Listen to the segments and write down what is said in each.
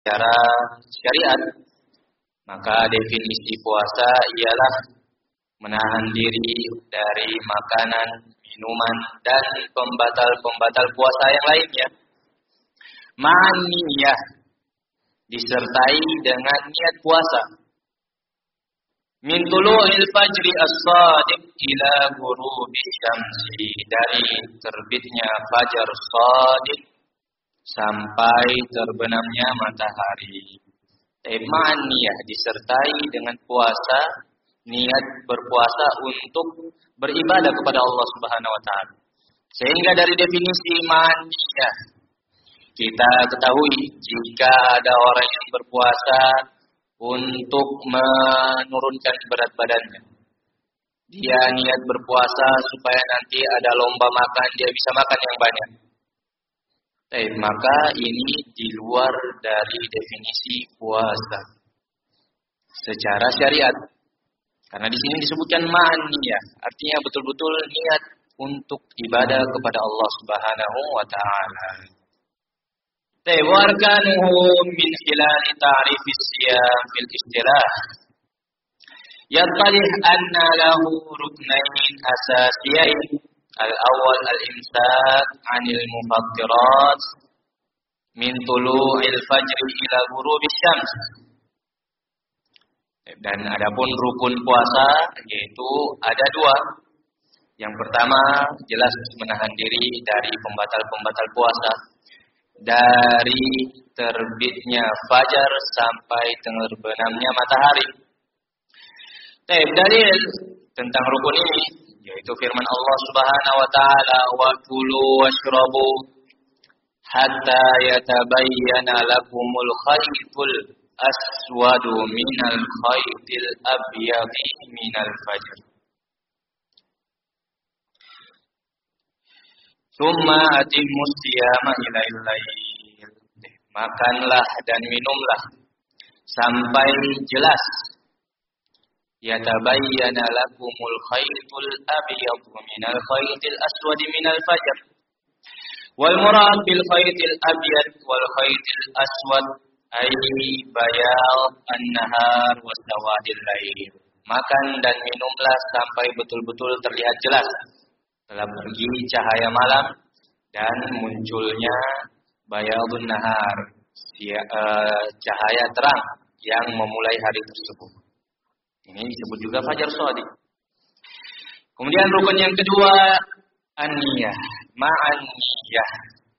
secara syariat. Maka definisi puasa ialah menahan diri dari makanan, minuman, dan pembatal-pembatal puasa yang lainnya. Ma'niyah disertai dengan niat puasa. Min tulu'il fajri as-shadiq ila ghurubi syamsi, dari terbitnya fajar shadiq sampai terbenamnya matahari. Ma'niyah disertai dengan puasa, niat berpuasa untuk beribadah kepada Allah Subhanahu wa taala. Sehingga dari definisi ma'niyah kita ketahui jika ada orang yang berpuasa untuk menurunkan berat badannya. Dia niat berpuasa supaya nanti ada lomba makan, dia bisa makan yang banyak. Maka ini di luar dari definisi puasa secara syariat. Karena di sini disebutkan ma'niyah, artinya betul-betul niat untuk ibadah kepada Allah Subhanahu wa taala. Warkanuhu min khilal ta'rif as-siyam fil istilah. Yatalih anna lahu ruknain asasiyain. Al-awwal al-imsak 'anil mufattirat min tulu'il fajri ila ghurubish syams. Dan adapun rukun puasa yaitu ada dua. Yang pertama jelas menahan diri dari pembatal-pembatal puasa, dari terbitnya fajar sampai terbenamnya matahari. Dalil tentang rukun ini yaitu firman Allah Subhanahu wa taala, wa kulu washrabu hatta yatabayyana lakumul khaytul aswadu minal khaytil abyadi minal fajr. Tsumma atimmus siyama ilail lail. Makanlah dan minumlah sampai jelas yatabayyana lakumul khaytul abyadu minal khaytil aswadi minal fajr. Wal murad bil khaytil abyad wal khaytil aswad ay bayad an-nahar wa sawadil lail. Makan dan minumlah sampai betul-betul terlihat jelas telah pergi cahaya malam dan munculnya bayadun nahar, cahaya terang yang memulai hari tersebut. Ini disebut juga fajar shadiq. Kemudian rukun yang kedua an-niyah, ma'an-niyah.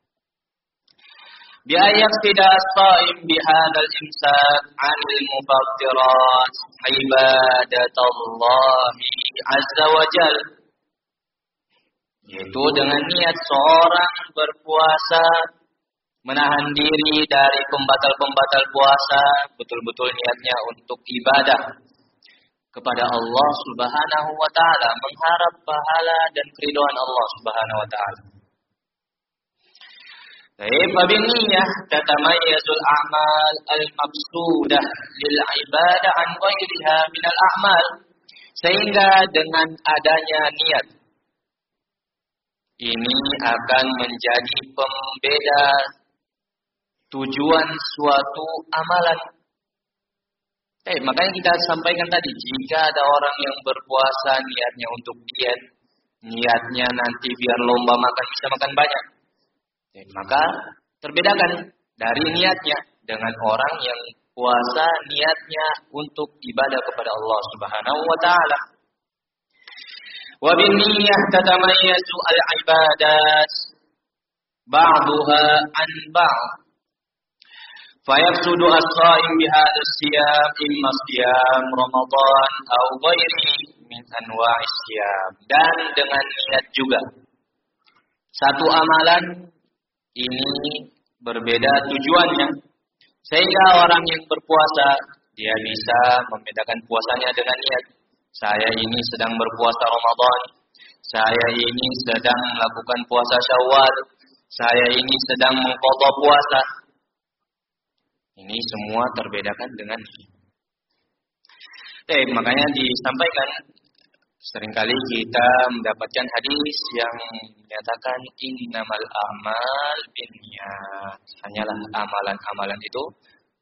Bi ayaqtida as-sha'im bi hadzal imsak 'anil mufattirat ibadatallahi azza wa jalla. Yaitu dengan niat seorang berpuasa menahan diri dari pembatal-pembatal puasa, betul-betul niatnya untuk ibadah kepada Allah Subhanahu wa taala, mengharap pahala dan keridhaan Allah Subhanahu wa taala. Fabiniyah tatamayyazul a'mal al-maqsudah lil ibadah an ghairiha minal a'mal. Sehingga dengan adanya niat ini akan menjadi pembeda tujuan suatu amalan. Makanya kita sampaikan tadi, jika ada orang yang berpuasa niatnya untuk diet, niatnya nanti biar lomba makan bisa makan banyak, maka terbedakan dari niatnya dengan orang yang puasa niatnya untuk ibadah kepada Allah Subhanahu wa taala. Wa bin niyyah tatamayyazu al-ibadat ba'daha an ba'd. Fayaqsudu as-sha'im bihadha as-siyam imma siyam Ramadan aw ghairihi min anwa'is siyam. Dan dengan niat juga satu amalan ini berbeda tujuannya, sehingga orang yang berpuasa dia bisa membedakan puasanya dengan niat. Saya ini sedang berpuasa Ramadan, saya ini sedang melakukan puasa Syawal, saya ini sedang mengqadha puasa. Ini semua terbedakan dengan niat. Makanya disampaikan seringkali kita mendapatkan hadis yang menyatakan innamal a'mal binniyat. Hanyalah amalan-amalan itu